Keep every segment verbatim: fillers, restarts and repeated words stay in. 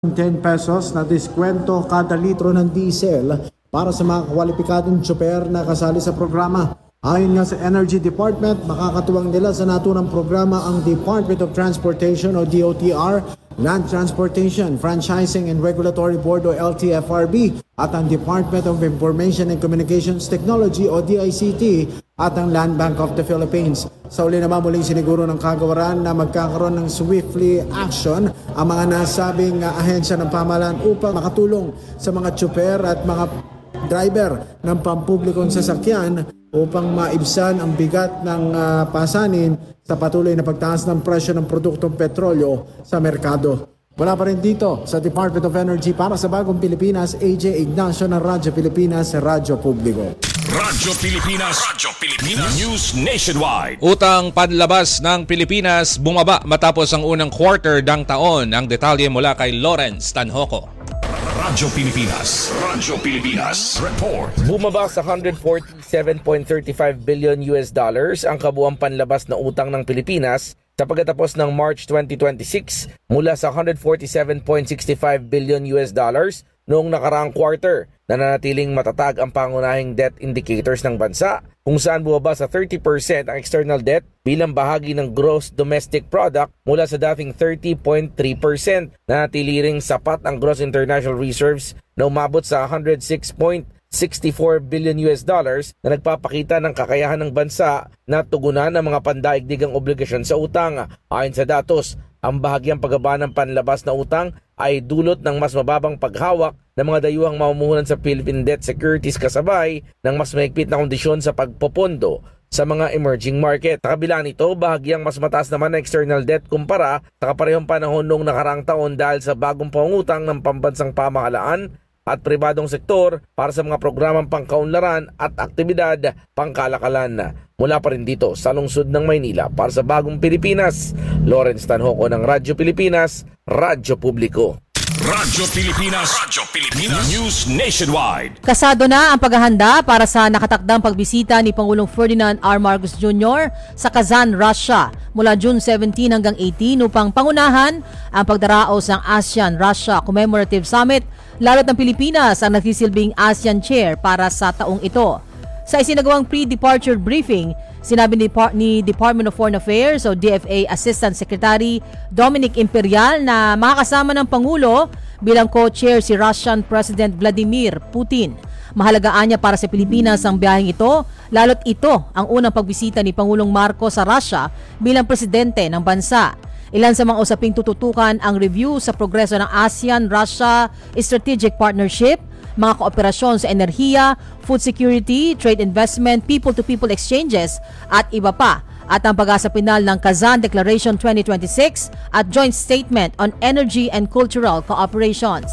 ten pesos na diskwento kada litro ng diesel para sa mga kwalipikadong tsoper na kasali sa programa. Ayon nga sa Energy Department, makakatuwang nila sa naturang programa ang Department of Transportation o D O T R, Land Transportation, Franchising and Regulatory Board o L T F R B at ang Department of Information and Communications Technology o D I C T at ang Land Bank of the Philippines. Sa uli naman muling siniguro ng kagawaran na magkakaroon ng swiftly action ang mga nasabing uh, ahensya ng pamahalaan upang makatulong sa mga tsuper at mga driver ng pampublikong sasakyan upang maibsan ang bigat ng uh, pasanin sa patuloy na pagtaas ng presyo ng produktong petrolyo sa merkado. Wala pa rin dito sa Department of Energy para sa Bagong Pilipinas, A J Ignacio ng Radyo Pilipinas, Radyo Publiko. Radyo Pilipinas, Radyo Pilipinas, News Nationwide. Utang panlabas ng Pilipinas bumaba matapos ang unang quarter ng taon. Ang detalye mula kay Lawrence Tanhoco. Radyo Pilipinas, Radyo Pilipinas, report. Bumaba sa one hundred forty-seven point three five billion U S dollars ang kabuuang panlabas na utang ng Pilipinas sa pagkatapos ng March twenty twenty-six mula sa one hundred forty-seven point six five billion U S dollars noong nakaraang quarter. Nananatiling matatag ang pangunahing debt indicators ng bansa kung saan bumaba sa thirty percent ang external debt bilang bahagi ng gross domestic product mula sa dating thirty point three percent. Nanatili ring sapat ang gross international reserves na umabot sa one hundred six point six four billion U S dollars na nagpapakita ng kakayahan ng bansa na tugunan ang mga pandaigdigang obligasyon sa utang. Ayon sa datos, ang bahagyang pagbaba ng panlabas na utang ay dulot ng mas mababang paghawak ng mga dayuhang mamumuhunan sa Philippine Debt Securities kasabay ng mas mahigpit na kondisyon sa pagpopondo sa mga emerging market. Sa kabila nito, bahagyang mas mataas naman ang external debt kumpara sa kaparehong panahon noong nakaraang taon dahil sa bagong pangungutang ng pambansang pamahalaan at pribadong sektor para sa mga programang pangkaunlaran at aktibidad pangkalakalan. Mula pa rin dito sa lungsod ng Maynila para sa Bagong Pilipinas, Lawrence Tanhoco ng Radyo Pilipinas, Radyo Publiko. Radyo Pilipinas, Radyo Pilipinas, News Nationwide. Kasado na ang paghahanda para sa nakatakdang pagbisita ni Pangulong Ferdinand R. Marcos Junior sa Kazan, Russia mula June seventeen hanggang eighteen upang pangunahan ang pagdaraos ng ASEAN-Russia Commemorative Summit, lalo't ng Pilipinas ang nagsisilbing ASEAN Chair para sa taong ito. Sa isinagawang pre-departure briefing, sinabi ni, Depart- ni Department of Foreign Affairs o D F A Assistant Secretary Dominic Imperial na makakasama ng Pangulo bilang co-chair si Russian President Vladimir Putin. Mahalagaan niya para sa Pilipinas ang biyaheng ito, lalo't ito ang unang pagbisita ni Pangulong Marcos sa Russia bilang presidente ng bansa. Ilan sa mga usaping tututukan ang review sa progreso ng ASEAN-Russia Strategic Partnership, mga kooperasyon sa enerhiya, food security, trade investment, people-to-people exchanges at iba pa, at ang pag-asa pinal ng Kazan Declaration twenty twenty-six at Joint Statement on Energy and Cultural Cooperations.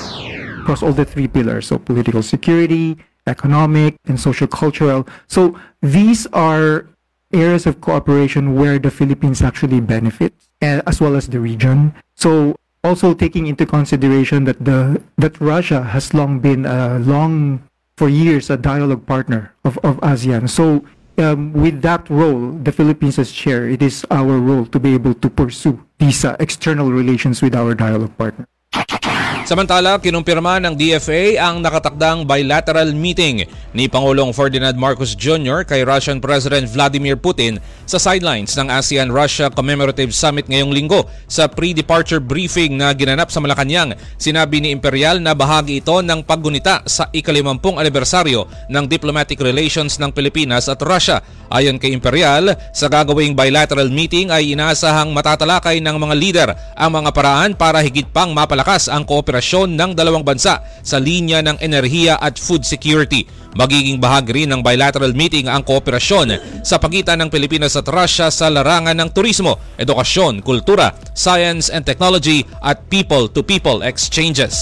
Across all the three pillars, so political security, economic, and social cultural. So these are areas of cooperation where the Philippines actually benefits, as well as the region. So also taking into consideration that the that Russia has long been a long for years a dialogue partner of, of ASEAN. So um, with that role, the Philippines as chair, it is our role to be able to pursue these uh, external relations with our dialogue partner. Samantala, kinumpirma ng D F A ang nakatakdang bilateral meeting ni Pangulong Ferdinand Marcos Junior kay Russian President Vladimir Putin sa sidelines ng ASEAN-Russia Commemorative Summit ngayong linggo. Sa pre-departure briefing na ginanap sa Malacanang, sinabi ni Imperial na bahagi ito ng paggunita sa ikalimampung anibersaryo ng diplomatic relations ng Pilipinas at Russia. Ayon kay Imperial, sa gagawing bilateral meeting ay inaasahang matatalakay ng mga leader ang mga paraan para higit pang mapalakas ang kooperasyon ng dalawang bansa sa linya ng enerhiya at food security. Magiging bahagi rin ng bilateral meeting ang kooperasyon sa pagitan ng Pilipinas at Russia sa larangan ng turismo, edukasyon, kultura, science and technology at people-to-people exchanges.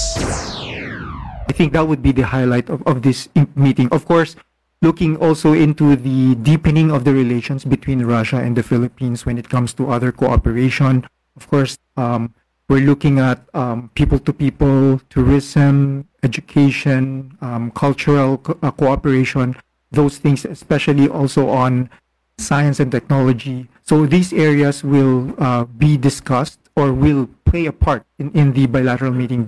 I think that would be the highlight of, of this meeting. Of course, looking also into the deepening of the relations between Russia and the Philippines when it comes to other cooperation. Of course, um, we're looking at um, people-to-people, tourism, education, um, cultural co- uh, cooperation, those things, especially also on science and technology. So these areas will uh, be discussed or will play a part in, in the bilateral meeting